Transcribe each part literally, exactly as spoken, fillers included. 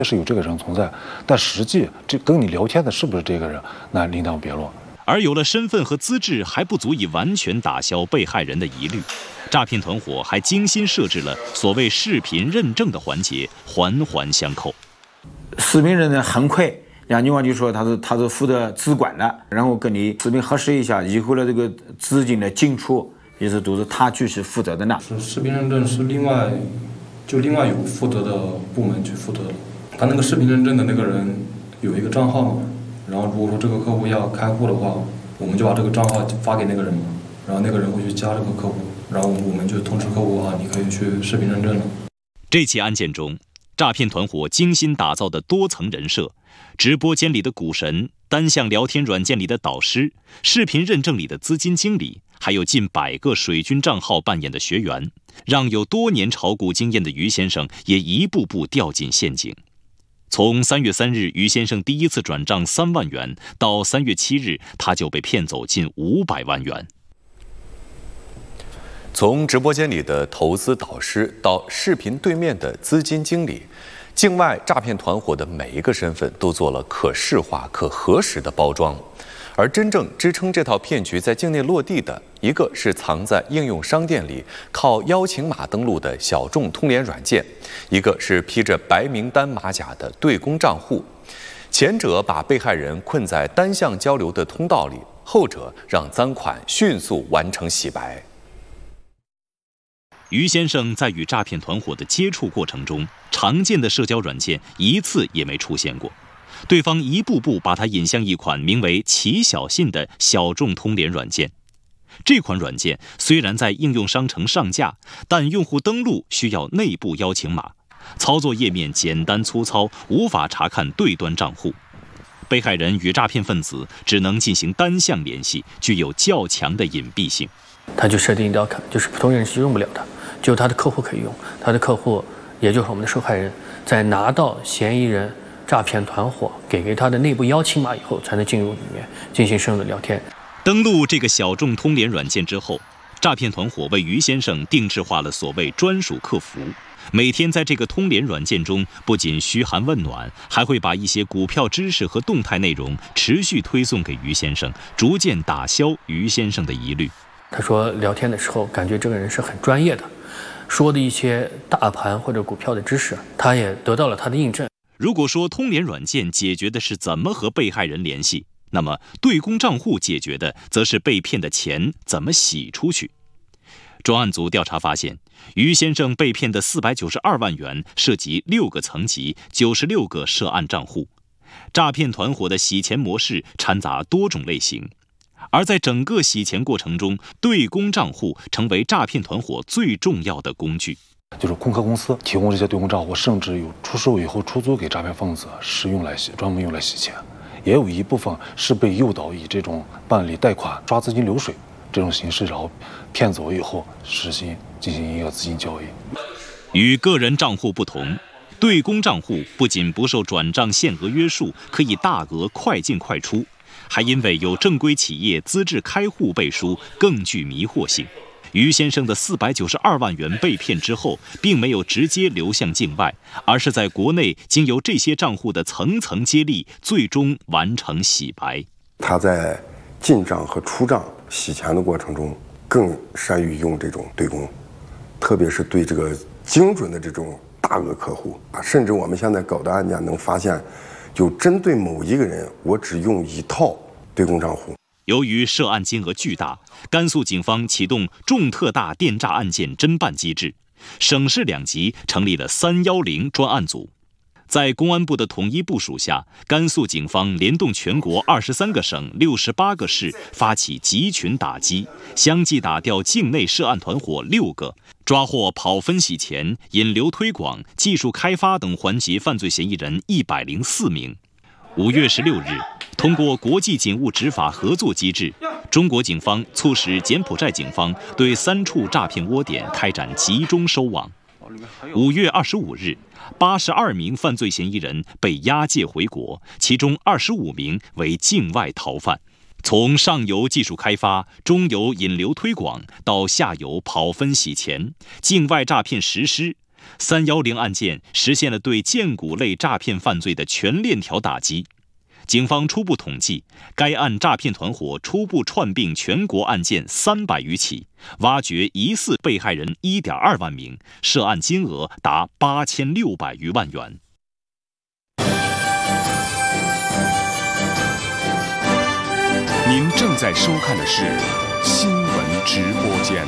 是有这个人存在，但实际这跟你聊天的是不是这个人，那另当别论。 而有了身份和资质还不足以完全打消被害人的疑虑，诈骗团伙还精心设置了所谓视频认证的环节，环环相扣。 视频认证很快，两句话就说他是他是负责资管的，然后跟你视频核实一下，以后的这个资金的进出也是都是他去是负责的呢。 是视频认证是另外就另外有负责的部门去负责的，他那个视频认证的那个人有一个账号嘛。然后如果说这个客户要开户的话，我们就把这个账号发给那个人嘛，然后那个人会去加这个客户，然后我们就通知客户啊，你可以去视频认证了。 这起案件中，诈骗团伙精心打造的多层人设，直播间里的股神，单向聊天软件里的导师，视频认证里的资金经理，还有近百个水军账号扮演的学员，让有多年炒股经验的于先生也一步步掉进陷阱。从三月三日于先生第一次转账三万元到三月七日，他就被骗走近五百万元。 从直播间里的投资导师到视频对面的资金经理，境外诈骗团伙的每一个身份都做了可视化、可核实的包装。而真正支撑这套骗局在境内落地的，一个是藏在应用商店里靠邀请码登录的小众通联软件，一个是披着白名单马甲的对公账户。前者把被害人困在单向交流的通道里，后者让赃款迅速完成洗白。 于先生在与诈骗团伙的接触过程中，常见的社交软件一次也没出现过。对方一步步把他引向一款名为齐小信的小众通联软件。这款软件虽然在应用商城上架，但用户登录需要内部邀请码，操作页面简单粗糙，无法查看对端账户。被害人与诈骗分子只能进行单向联系，具有较强的隐蔽性。 他就设定一道坎，就是普通人是用不了的，只有他的客户可以用。他的客户，也就是我们的受害人，在拿到嫌疑人诈骗团伙给给他的内部邀请码以后，才能进入里面进行深入的聊天。 登录这个小众通联软件之后，诈骗团伙为于先生定制化了所谓专属客服，每天在这个通联软件中，不仅嘘寒问暖，还会把一些股票知识和动态内容持续推送给于先生，逐渐打消于先生的疑虑。 他说聊天的时候感觉这个人是很专业的，说的一些大盘或者股票的知识，他也得到了他的印证。 如果说通联软件解决的是怎么和被害人联系，那么对公账户解决的则是被骗的钱怎么洗出去。专案组调查发现，于先生被骗的四百九十二万元涉及六个层级、九十六个涉案账户，诈骗团伙的洗钱模式掺杂多种类型。而在整个洗钱过程中，对公账户成为诈骗团伙最重要的工具。 就是空壳公司提供这些对公账户，甚至有出售以后出租给诈骗分子，是用来洗，专门用来洗钱。也有一部分是被诱导以这种办理贷款、刷资金流水这种形式，然后骗走以后实行进行一个资金交易。 与个人账户不同，对公账户不仅不受转账限额约束，可以大额快进快出，还因为有正规企业资质开户背书，更具迷惑性。于先生的四百九十二万元被骗之后，并没有直接流向境外，而是在国内经由这些账户的层层接力，最终完成洗白。 他在进账和出账洗钱的过程中，更善于用这种对公，特别是对这个精准的这种大额客户啊，甚至我们现在搞的案件能发现，就针对某一个人，我只用一套对公账户。 由于涉案金额巨大，甘肃警方启动重特大电诈案件侦办机制，省市两级成立了三一零专案组。在公安部的统一部署下，甘肃警方联动全国二十三个省、六十八个市，发起集群打击，相继打掉境内涉案团伙六个，抓获跑分洗钱、引流推广、技术开发等环节犯罪嫌疑人一百零四名。五月十六日，通过国际警务执法合作机制，中国警方促使柬埔寨警方对三处诈骗窝点开展集中收网。五月二十五日，八十二名犯罪嫌疑人被押解回国，其中二十五名为境外逃犯。从上游技术开发、中游引流推广到下游跑分洗钱，境外诈骗实施， 三一零案件实现了对荐股类诈骗犯罪的全链条打击。警方初步统计，该案诈骗团伙初步串并全国案件三百余起，挖掘疑似被害人 一点二万名，涉案金额达八千六百余万元。 您正在收看的是新闻直播间。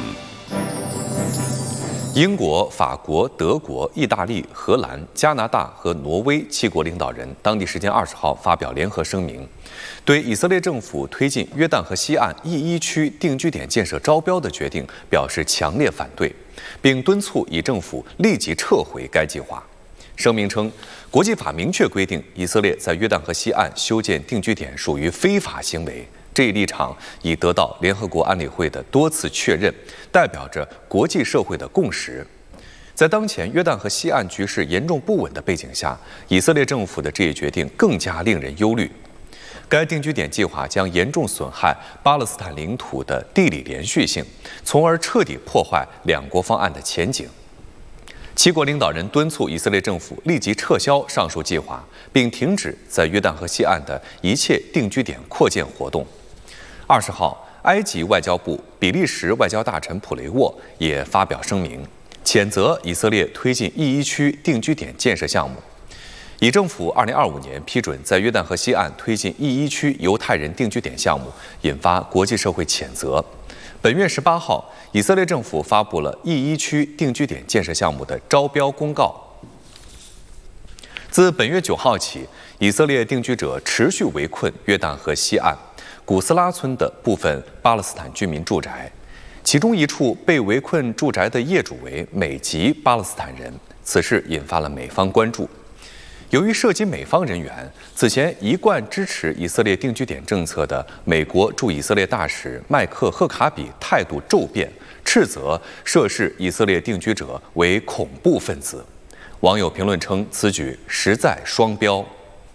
英国、法国、德国、意大利、荷兰、加拿大和挪威七国领导人当地时间二十号发表联合声明，对以色列政府推进约旦河西岸 E 一 区定居点建设招标的决定表示强烈反对，并敦促以政府立即撤回该计划。声明称，国际法明确规定，以色列在约旦河西岸修建定居点属于非法行为。这一立场已得到联合国安理会的多次确认，代表着国际社会的共识。在当前约旦河西岸局势严重不稳的背景下，以色列政府的这一决定更加令人忧虑。该定居点计划将严重损害巴勒斯坦领土的地理连续性，从而彻底破坏两国方案的前景。七国领导人敦促以色列政府立即撤销上述计划，并停止在约旦河西岸的一切定居点扩建活动。二十号，埃及外交部、比利时外交大臣普雷沃也发表声明，谴责以色列推进 E 一 区定居点建设项目。以政府二零二五年批准在约旦河西岸推进 E 一 区犹太人定居点项目，引发国际社会谴责。本月十八号，以色列政府发布了 E 一 区定居点建设项目的招标公告。自本月九号起，以色列定居者持续围困约旦河西岸古斯拉村的部分巴勒斯坦居民住宅，其中一处被围困住宅的业主为美籍巴勒斯坦人，此事引发了美方关注。由于涉及美方人员，此前一贯支持以色列定居点政策的美国驻以色列大使麦克赫卡比态度骤变，斥责涉事以色列定居者为恐怖分子。网友评论称，此举实在双标。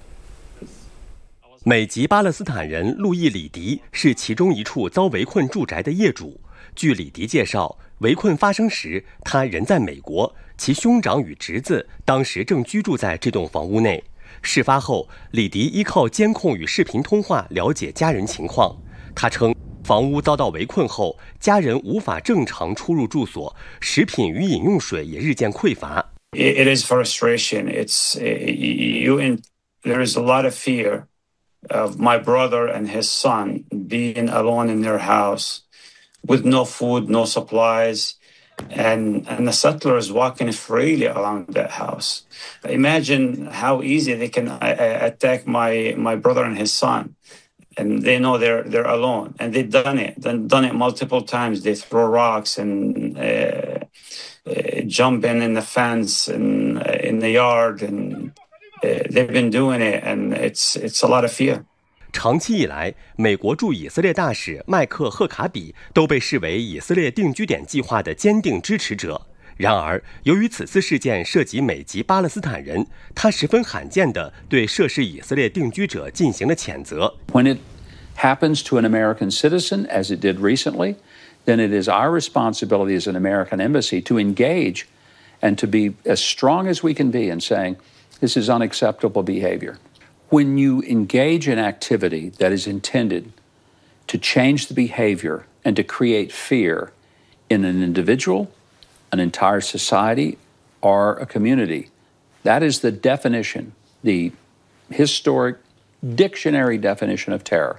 美籍巴勒斯坦人路易·里迪是其中一处遭围困住宅的业主。据里迪介绍，围困发生时，他人在美国，其兄长与侄子当时正居住在这栋房屋内。事发后，里迪依靠监控与视频通话了解家人情况。他称，房屋遭到围困后，家人无法正常出入住所，食品与饮用水也日渐匮乏。 It is frustration. It's you. In, there is a lot of fear of my brother and his son being alone in their house with no food, no supplies, and, and the settlers walking freely around that house. Imagine how easy they can uh, attack my, my brother and his son. And they know they're, they're alone. And they've done it, they've done it multiple times. They throw rocks and uh, uh, jump in in the fence and uh, in the yard. And uh, they've been doing it, and it's, it's a lot of fear. 长期以来，美国驻以色列大使麦克赫卡比都被视为以色列定居点计划的坚定支持者。然而，由于此次事件涉及美籍巴勒斯坦人，他十分罕见地对涉事以色列定居者进行了谴责。 When it happens to an American citizen, as it did recently, then it is our responsibility as an American embassy to engage and to be as strong as we can be in saying, this is unacceptable behavior. When you engage in activity that is intended to change the behavior and to create fear in an individual, an entire society, or a community, that is the definition, the historic dictionary definition of terror.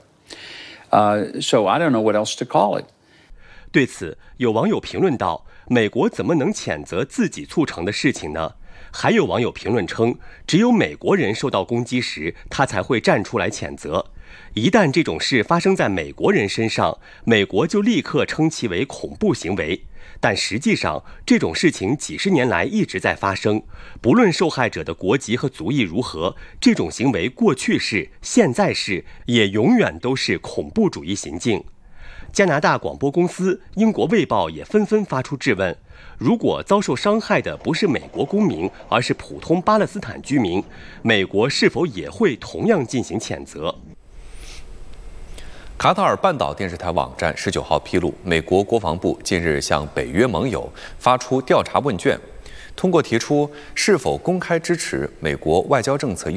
Uh, so I don't know what else to call it. 对此，有网友评论道：“美国怎么能谴责自己促成的事情呢？”还有网友评论称，只有美国人受到攻击时，他才会站出来谴责。一旦这种事发生在美国人身上，美国就立刻称其为恐怖行为。但实际上，这种事情几十年来一直在发生。不论受害者的国籍和族裔如何，这种行为过去是、现在是，也永远都是恐怖主义行径。加拿大广播公司、英国卫报也纷纷发出质问：如果遭受伤害的不是美国公民，而是普通巴勒斯坦居民，美国是否也会同样进行谴责？ 卡塔尔半岛电视台网站十九号披露，美国国防部近日向北约盟友发出调查问卷， 通过提出是否公开支持美国外交政策优